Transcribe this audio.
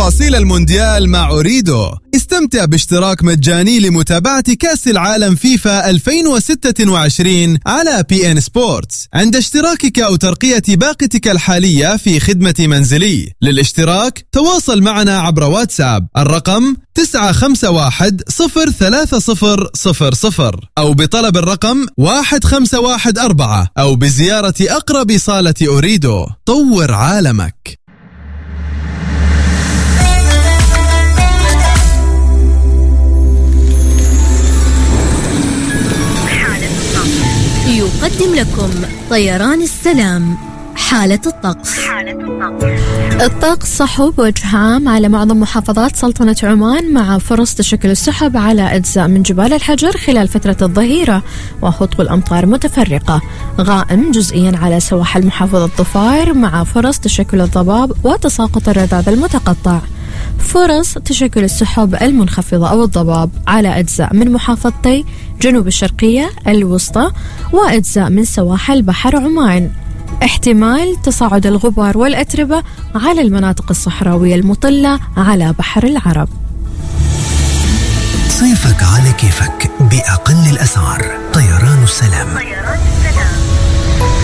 تفاصيل المونديال مع أوريدو. استمتع باشتراك مجاني لمتابعة كأس العالم فيفا 2026 على PN Sports عند اشتراكك أو ترقية باقتك الحالية في خدمة منزلي. للاشتراك تواصل معنا عبر واتساب الرقم 951-03000 أو بطلب الرقم 1514 أو بزيارة أقرب صالة أوريدو. طور عالمك. يقدم لكم طيران السلام حالة الطقس. الطقس صحو بوجه عام على معظم محافظات سلطنة عمان، مع فرص تشكل السحب على أجزاء من جبال الحجر خلال فترة الظهيرة، وهطول الأمطار متفرقة. غائم جزئيا على سواحل محافظة ظفار، مع فرص تشكل الضباب وتساقط الرذاذ المتقطع. فرص تشكل السحب المنخفضة أو الضباب على أجزاء من محافظتي جنوب الشرقية، الوسطى، وأجزاء من سواحل بحر عمان. احتمال تصاعد الغبار والأتربة على المناطق الصحراوية المطلة على بحر العرب. صيفك على كيفك بأقل الأسعار. طيران السلام.